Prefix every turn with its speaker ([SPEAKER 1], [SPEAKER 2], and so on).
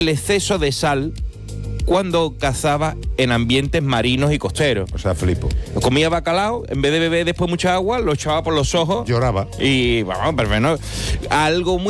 [SPEAKER 1] el exceso de sal cuando cazaba en ambientes marinos y costeros.
[SPEAKER 2] O sea, flipo.
[SPEAKER 1] Comía bacalao, en vez de beber después mucha agua, lo echaba por los ojos.
[SPEAKER 2] Lloraba.
[SPEAKER 1] Y, vamos, perfecto. Algo muy